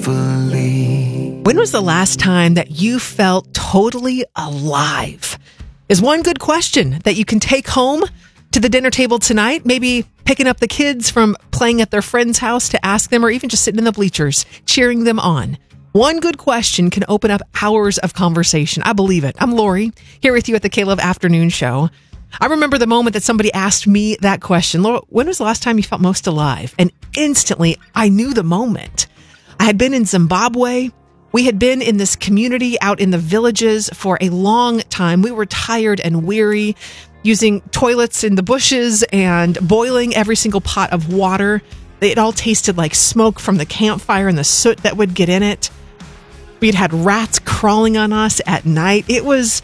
peacefully. When was the last time that you felt totally alive? Is one good question that you can take home to the dinner table tonight. Maybe picking up the kids from playing at their friend's house to ask them, or even just sitting in the bleachers, cheering them on. One good question can open up hours of conversation. I believe it. I'm Lori, here with you at the K-Love Afternoon Show. I remember the moment that somebody asked me that question. Laura, when was the last time you felt most alive? And instantly, I knew the moment. I had been in Zimbabwe. We had been in this community out in the villages for a long time. We were tired and weary, using toilets in the bushes and boiling every single pot of water. It all tasted like smoke from the campfire and the soot that would get in it. We'd had rats crawling on us at night. It was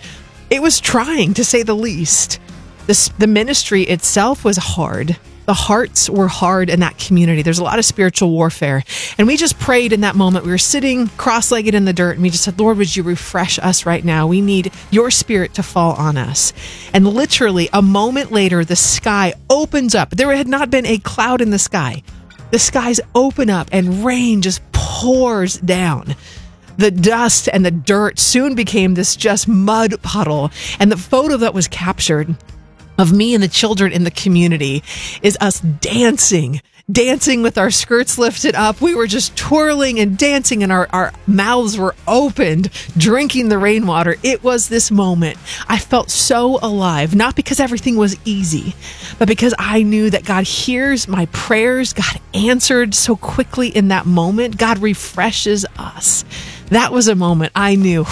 trying, to say the least. The ministry itself was hard. The hearts were hard in that community. There's a lot of spiritual warfare. And we just prayed in that moment. We were sitting cross-legged in the dirt, and we just said, Lord, would you refresh us right now? We need your spirit to fall on us. And literally a moment later, the sky opens up. There had not been a cloud in the sky. The skies open up and rain just pours down. The dust and the dirt soon became this just mud puddle. And the photo that was captured of me and the children in the community is us dancing with our skirts lifted up. We were just twirling and dancing, and our mouths were opened, drinking the rainwater. It was this moment. I felt so alive, not because everything was easy, but because I knew that God hears my prayers. God answered so quickly in that moment. God refreshes us. That was a moment I knew,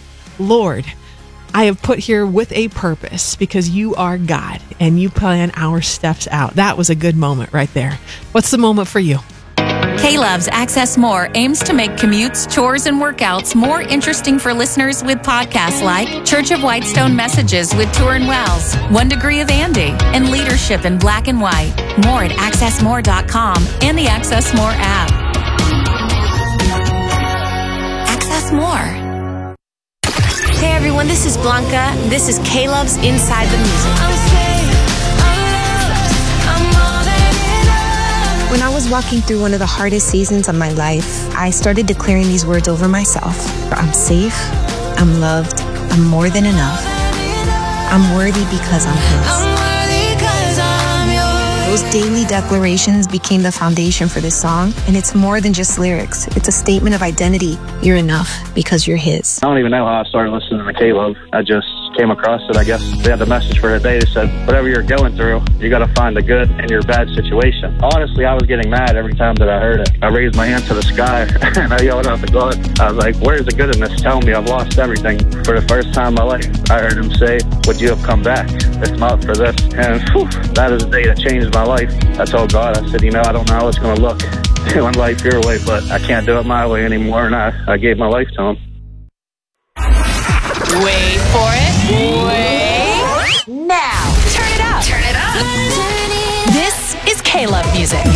Lord, I have put here with a purpose, because you are God and you plan our steps out. That was a good moment right there. What's the moment for you? K-Love's Access More aims to make commutes, chores, and workouts more interesting for listeners with podcasts like Church of Whitestone Messages with Turin Wells, 1 Degree of Andy, and Leadership in Black and White. More at accessmore.com and the Access More app. Access More. Hey everyone, this is Blanca. This is K-Love's Inside the Music. When I was walking through one of the hardest seasons of my life, I started declaring these words over myself. I'm safe, I'm loved, I'm more than enough. I'm worthy because I'm His. Those daily declarations became the foundation for this song, and it's more than just lyrics. It's a statement of identity. You're enough because you're His. I don't even know how I started listening to K-Love. I just came across it. I guess they had the message for the day. They said, whatever you're going through, you got to find the good in your bad situation. Honestly, I was getting mad every time that I heard it. I raised my hand to the sky and I yelled out to God. I was like, where's the good in this? Tell me I've lost everything. For the first time in my life, I heard Him say, would you have come back if not for this? And that is the day that changed my life. I told God, I said, I don't know how it's going to look doing life your way, but I can't do it my way anymore. And I gave my life to Him. Wait for it. Wait. Now. Turn it up. Turn it up. This is K-Love music.